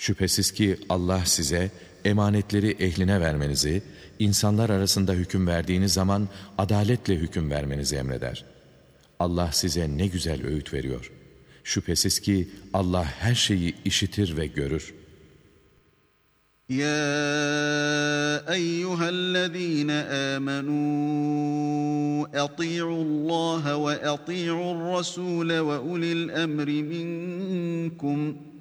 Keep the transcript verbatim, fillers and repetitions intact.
Şüphesiz ki Allah size emanetleri ehline vermenizi, insanlar arasında hüküm verdiğiniz zaman adaletle hüküm vermenizi emreder. Allah size ne güzel öğüt veriyor. Şüphesiz ki Allah her şeyi işitir ve görür. يا أيها الذين آمنوا أطيعوا الله وأطيعوا الرسول وأولي الأمر منكم